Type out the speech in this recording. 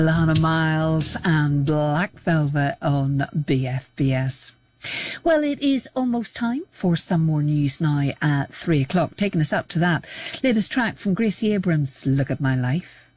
Hannah Miles and Black Velvet on BFBS. Well, it is almost time for some more news now at 3 o'clock. Taking us up to that latest track from Gracie Abrams, Look at My Life.